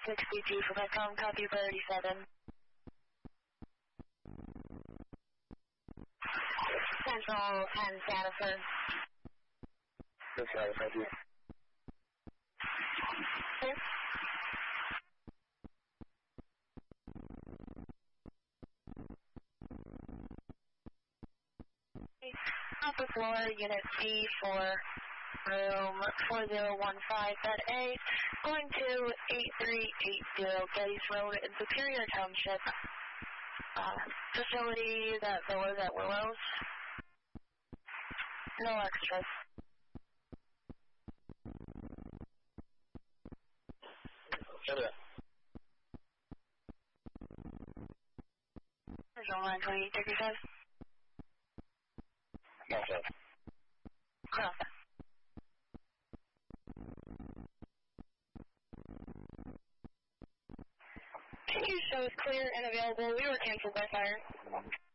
62 for Metcom, copy priority 7. Central 10 Santa Fe. That's right, thank you. Clear. Upper floor, Unit C for room 4015, bed A, going to 8380 Gettys Road in Superior Township. Facility that was at Willows. No extras. Shut up. Visual line 2835. No, sir. Cross. Can you show us clear and available? We were canceled by fire.